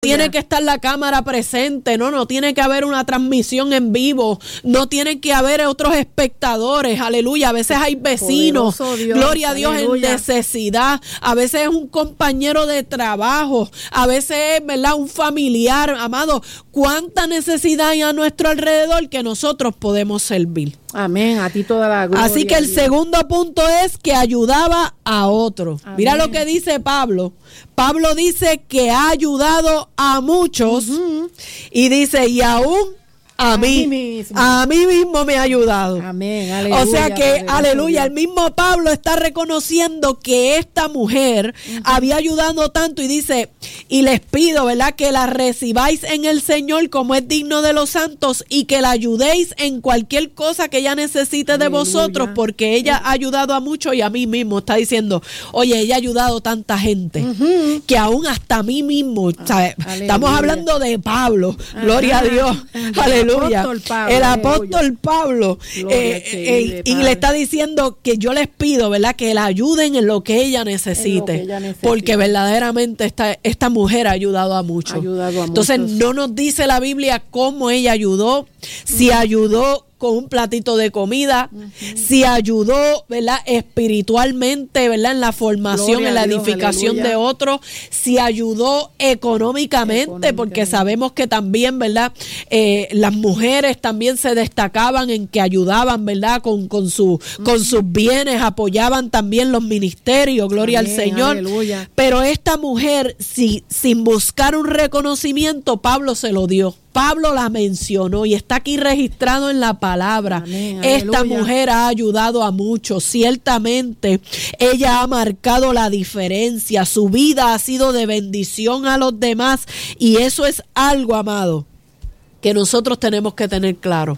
tiene que estar la cámara presente, no tiene que haber una transmisión en vivo, no tiene que haber otros espectadores, aleluya. A veces hay vecinos, gloria a Dios, aleluya, en necesidad, a veces es un compañero de trabajo, a veces es, ¿verdad?, un familiar, amado. ¿Cuánta necesidad hay a nuestro alrededor que nosotros podemos servir? Amén, a ti toda la gloria. Así que el segundo punto es que ayudaba a otro. Amén. Mira lo que dice Pablo. Pablo dice que ha ayudado a muchos, y dice, y aún a mí mismo me ha ayudado. Amén, aleluya. O sea que, aleluya, el mismo Pablo está reconociendo que esta mujer había ayudado tanto, y dice, y les pido, ¿verdad?, que la recibáis en el Señor como es digno de los santos, y que la ayudéis en cualquier cosa que ella necesite de vosotros, porque ella ha ayudado a muchos, y a mí mismo está diciendo, oye, ella ha ayudado a tanta gente, que aún hasta a mí mismo, ¿sabes? Estamos hablando de Pablo, gloria a Dios, aleluya. El apóstol Pablo, y le está diciendo que yo les pido, ¿verdad?, que la ayuden en lo que ella necesite, porque verdaderamente esta mujer ha ayudado a muchos. Entonces no nos dice la Biblia cómo ella ayudó, si ayudó con un platito de comida, si ayudó, ¿verdad?, espiritualmente, ¿verdad?, en la formación, en la edificación de otros, si ayudó económicamente, porque sabemos que también, ¿verdad?, las mujeres también se destacaban en que ayudaban, ¿verdad?, con sus bienes, apoyaban también los ministerios, gloria al Señor. Aleluya. Pero esta mujer, sin buscar un reconocimiento, Pablo se lo dio. Pablo la mencionó y está aquí registrado en la palabra. Amén, esta mujer ha ayudado a muchos. Ciertamente ella ha marcado la diferencia. Su vida ha sido de bendición a los demás, y eso es algo, amado, que nosotros tenemos que tener claro.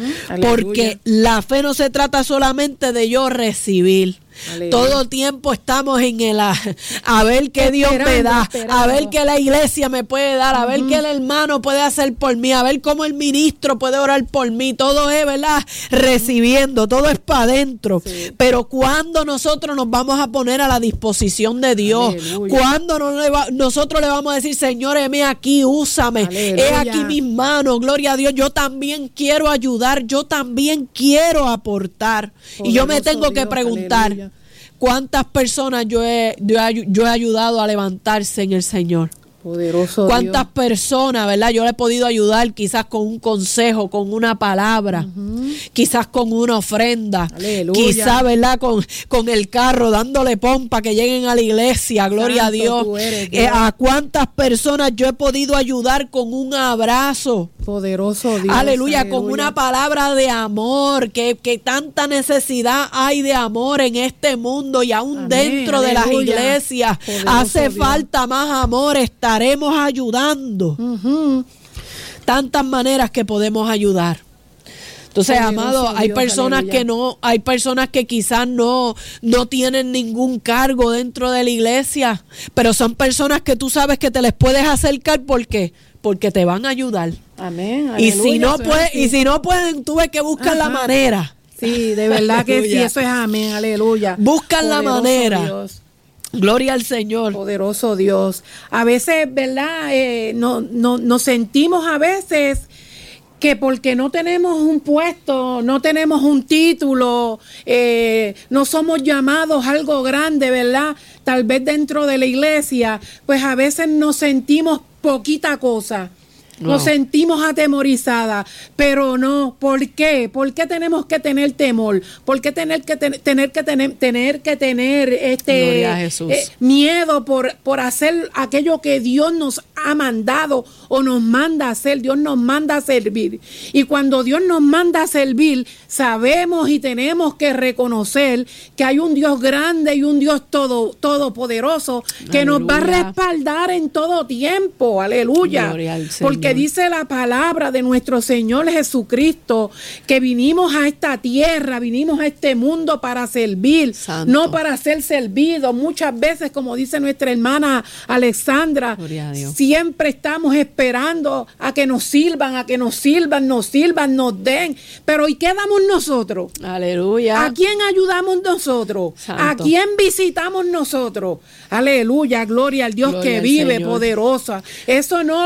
Porque la fe no se trata solamente de yo recibir. Aleluya. Todo tiempo estamos en el a ver qué Dios me da, a ver qué la iglesia me puede dar, a ver qué el hermano puede hacer por mí, a ver cómo el ministro puede orar por mí. Todo es, ¿verdad?, recibiendo, todo es para adentro. Sí. Pero cuando nosotros nos vamos a poner a la disposición de Dios, cuando nosotros le vamos a decir, Señor, heme aquí, úsame, he aquí mis manos, gloria a Dios, yo también quiero ayudar, yo también quiero aportar. Poderoso, y yo me tengo que preguntar, aleluya, ¿cuántas personas yo he ayudado a levantarse en el Señor? Poderoso ¿cuántas Dios. Personas, ¿verdad?, yo le he podido ayudar, quizás con un consejo, con una palabra, quizás con una ofrenda, aleluya, quizás, ¿verdad?, con el carro, dándole pompa que lleguen a la iglesia, gloria Santo, a Dios. A cuántas personas yo he podido ayudar con un abrazo. Poderoso Dios. Aleluya, aleluya, con una palabra de amor, que tanta necesidad hay de amor en este mundo, y aún amén, dentro aleluya, de las iglesias poderoso hace Dios. Falta más amor. Estaremos ayudando. Tantas maneras que podemos ayudar. Entonces, amado, hay personas aleluya, hay personas que quizás no tienen ningún cargo dentro de la iglesia, pero son personas que tú sabes que te les puedes acercar. ¿Por qué? Porque te van a ayudar. Amén. Aleluya, y si no pueden, tú ves que buscan la manera. Sí, de verdad que sí, eso es amén, aleluya. Buscan la manera. Dios. Gloria al Señor. Poderoso Dios. A veces, ¿verdad? Nos sentimos a veces que porque no tenemos un puesto, no tenemos un título, no somos llamados a algo grande, ¿verdad? Tal vez dentro de la iglesia, pues a veces nos sentimos poquita cosa. Nos sentimos atemorizadas, pero no. ¿Por qué? ¿Por qué tenemos que tener temor? ¿Por qué tener que tener miedo por hacer aquello que Dios nos ha mandado o nos manda a hacer? Dios nos manda a servir. Y cuando Dios nos manda a servir, sabemos y tenemos que reconocer que hay un Dios grande y un Dios todopoderoso que aleluya, nos va a respaldar en todo tiempo. Aleluya. Porque dice la palabra de nuestro Señor Jesucristo que vinimos a esta tierra, vinimos a este mundo para servir, Santo, no para ser servidos. Muchas veces, como dice nuestra hermana Alexandra, siempre estamos esperando a que nos sirvan, nos den. Pero ¿y qué damos nosotros? Aleluya. ¿A quién ayudamos nosotros? Santo. ¿A quién visitamos nosotros? Aleluya, gloria al Dios, gloria que vive, Señor, poderosa. Eso no